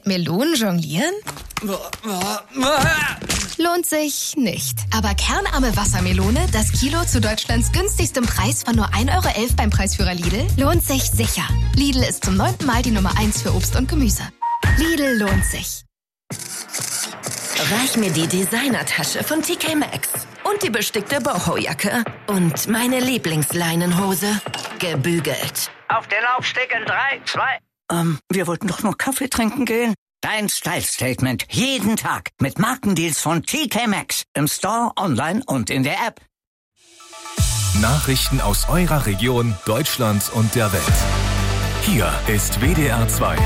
Melonen jonglieren? Lohnt sich nicht. Aber kernarme Wassermelone, das Kilo zu Deutschlands günstigstem Preis von nur 1,11 € beim Preisführer Lidl, lohnt sich sicher. Lidl ist zum 9. Mal die Nummer 1 für Obst und Gemüse. Lidl lohnt sich. Reich mir die Designertasche von TK Maxx und die bestickte Boho-Jacke und meine Lieblingsleinenhose, gebügelt. Auf den Laufsteg in 3, 2... Wir wollten doch nur Kaffee trinken gehen. Dein Style-Statement jeden Tag mit Markendeals von TK Maxx. Im Store, online und in der App. Nachrichten aus eurer Region, Deutschland und der Welt. Hier ist WDR 2.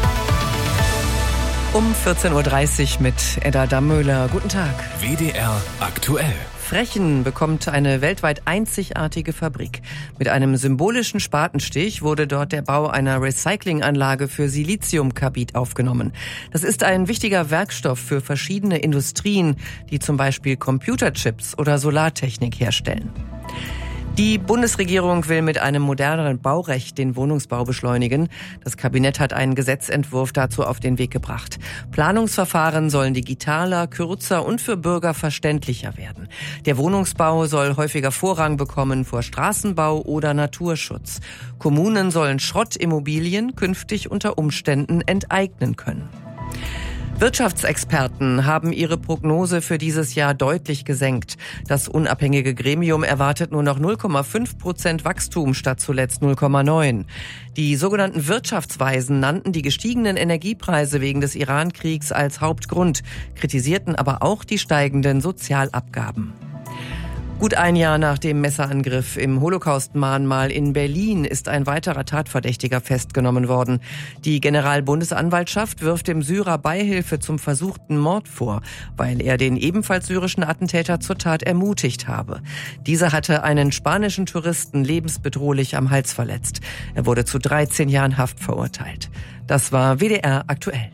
Um 14.30 Uhr mit Edda Dammöhler. Guten Tag. WDR aktuell. Frechen bekommt eine weltweit einzigartige Fabrik. Mit einem symbolischen Spatenstich wurde dort der Bau einer Recyclinganlage für Siliziumkarbid aufgenommen. Das ist ein wichtiger Werkstoff für verschiedene Industrien, die zum Beispiel Computerchips oder Solartechnik herstellen. Die Bundesregierung will mit einem moderneren Baurecht den Wohnungsbau beschleunigen. Das Kabinett hat einen Gesetzentwurf dazu auf den Weg gebracht. Planungsverfahren sollen digitaler, kürzer und für Bürger verständlicher werden. Der Wohnungsbau soll häufiger Vorrang bekommen vor Straßenbau oder Naturschutz. Kommunen sollen Schrottimmobilien künftig unter Umständen enteignen können. Wirtschaftsexperten haben ihre Prognose für dieses Jahr deutlich gesenkt. Das unabhängige Gremium erwartet nur noch 0,5% Wachstum statt zuletzt 0,9%. Die sogenannten Wirtschaftsweisen nannten die gestiegenen Energiepreise wegen des Iran-Kriegs als Hauptgrund, kritisierten aber auch die steigenden Sozialabgaben. Gut ein Jahr nach dem Messerangriff im Holocaust-Mahnmal in Berlin ist ein weiterer Tatverdächtiger festgenommen worden. Die Generalbundesanwaltschaft wirft dem Syrer Beihilfe zum versuchten Mord vor, weil er den ebenfalls syrischen Attentäter zur Tat ermutigt habe. Dieser hatte einen spanischen Touristen lebensbedrohlich am Hals verletzt. Er wurde zu 13 Jahren Haft verurteilt. Das war WDR aktuell.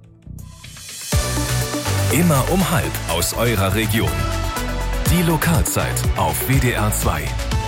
Immer um 12:30 aus eurer Region. Die Lokalzeit auf WDR 2.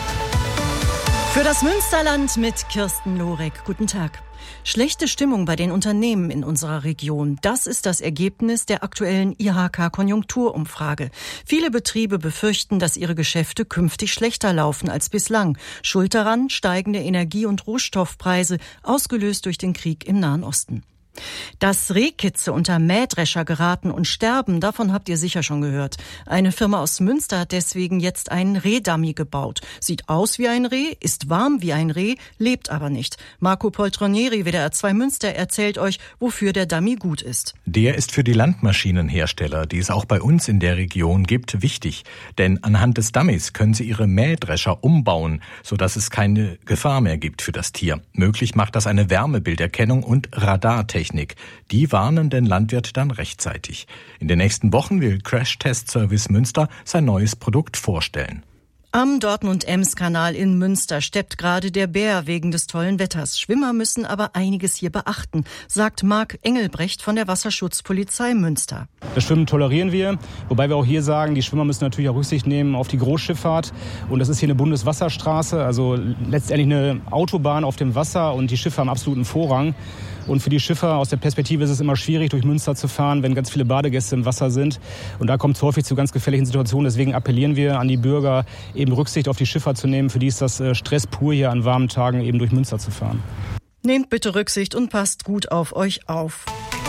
Für das Münsterland mit Kirsten Lorek. Guten Tag. Schlechte Stimmung bei den Unternehmen in unserer Region. Das ist das Ergebnis der aktuellen IHK-Konjunkturumfrage. Viele Betriebe befürchten, dass ihre Geschäfte künftig schlechter laufen als bislang. Schuld daran steigende Energie- und Rohstoffpreise, ausgelöst durch den Krieg im Nahen Osten. Dass Rehkitze unter Mähdrescher geraten und sterben, davon habt ihr sicher schon gehört. Eine Firma aus Münster hat deswegen jetzt einen Rehdummy gebaut. Sieht aus wie ein Reh, ist warm wie ein Reh, lebt aber nicht. Marco Poltronieri, WDR 2 Münster, erzählt euch, wofür der Dummy gut ist. Der ist für die Landmaschinenhersteller, die es auch bei uns in der Region gibt, wichtig. Denn anhand des Dummys können sie ihre Mähdrescher umbauen, sodass es keine Gefahr mehr gibt für das Tier. Möglich macht das eine Wärmebilderkennung und Radartechnik. Die warnen den Landwirt dann rechtzeitig. In den nächsten Wochen will Crash Test Service Münster sein neues Produkt vorstellen. Am Dortmund-Ems-Kanal in Münster steppt gerade der Bär wegen des tollen Wetters. Schwimmer müssen aber einiges hier beachten, sagt Marc Engelbrecht von der Wasserschutzpolizei Münster. Das Schwimmen tolerieren wir, wobei wir auch hier sagen, die Schwimmer müssen natürlich auch Rücksicht nehmen auf die Großschifffahrt. Und das ist hier eine Bundeswasserstraße, also letztendlich eine Autobahn auf dem Wasser und die Schiffe haben absoluten Vorrang. Und für die Schiffer aus der Perspektive ist es immer schwierig, durch Münster zu fahren, wenn ganz viele Badegäste im Wasser sind. Und da kommt es häufig zu ganz gefährlichen Situationen. Deswegen appellieren wir an die Bürger, eben Rücksicht auf die Schiffer zu nehmen. Für die ist das Stress pur, hier an warmen Tagen eben durch Münster zu fahren. Nehmt bitte Rücksicht und passt gut auf euch auf.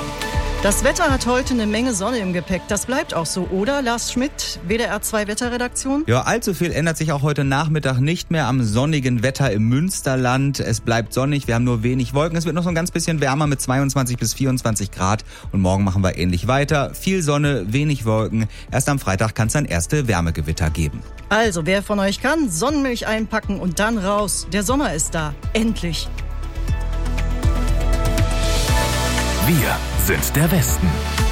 Das Wetter hat heute eine Menge Sonne im Gepäck. Das bleibt auch so, oder? Lars Schmidt, WDR 2 Wetterredaktion. Ja, allzu viel ändert sich auch heute Nachmittag nicht mehr am sonnigen Wetter im Münsterland. Es bleibt sonnig, wir haben nur wenig Wolken. Es wird noch so ein ganz bisschen wärmer mit 22 bis 24 Grad. Und morgen machen wir ähnlich weiter. Viel Sonne, wenig Wolken. Erst am Freitag kann es dann erste Wärmegewitter geben. Also, wer von euch kann, Sonnenmilch einpacken und dann raus. Der Sommer ist da. Endlich. Wir sind der Westen.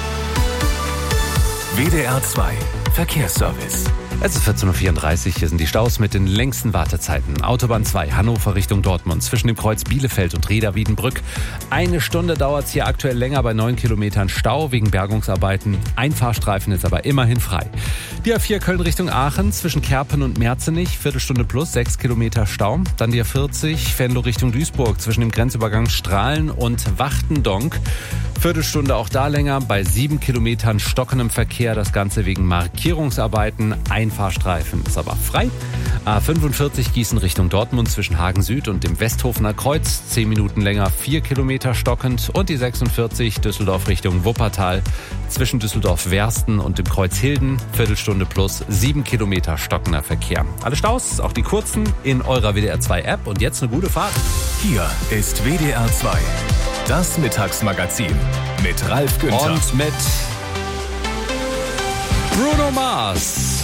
WDR 2 Verkehrsservice. Es ist 14.34 Uhr, hier sind die Staus mit den längsten Wartezeiten. Autobahn 2, Hannover Richtung Dortmund, zwischen dem Kreuz Bielefeld und Reda-Wiedenbrück. 1 Stunde dauert es hier aktuell länger bei 9 Kilometern Stau wegen Bergungsarbeiten. Ein Fahrstreifen ist aber immerhin frei. Die A4 Köln Richtung Aachen, zwischen Kerpen und Merzenich, Viertelstunde plus, 6 Kilometer Stau. Dann die A40 Venlo Richtung Duisburg, zwischen dem Grenzübergang Strahlen und Wachtendonk. Viertelstunde auch da länger, bei 7 Kilometern stockendem Verkehr, das Ganze wegen Markierungsarbeiten. Ein Fahrstreifen ist aber frei. A45 Gießen Richtung Dortmund zwischen Hagen Süd und dem Westhofener Kreuz, 10 Minuten länger, 4 Kilometer stockend. Und die 46 Düsseldorf Richtung Wuppertal zwischen Düsseldorf-Wersten und dem Kreuz Hilden, Viertelstunde plus 7 Kilometer stockender Verkehr. Alle Staus, auch die kurzen, in eurer WDR 2 App. Und jetzt eine gute Fahrt. Hier ist WDR 2, das Mittagsmagazin mit Ralf Günther. Und mit Bruno Mars.